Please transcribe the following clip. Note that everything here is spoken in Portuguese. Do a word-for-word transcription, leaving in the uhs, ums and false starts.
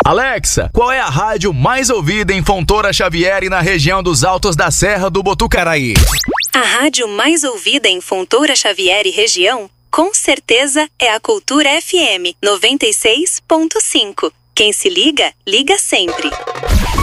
Alexa, qual é a rádio mais ouvida em Fontoura Xavier e na região dos Altos da Serra do Botucaraí? A rádio mais ouvida em Fontoura Xavier e região, com certeza, é a Cultura F M noventa e seis ponto cinco. Quem se liga, liga sempre.